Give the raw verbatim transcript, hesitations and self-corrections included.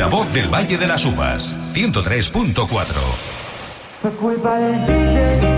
La voz del Valle de las Uvas, ciento tres punto cuatro. Fue culpa del D J.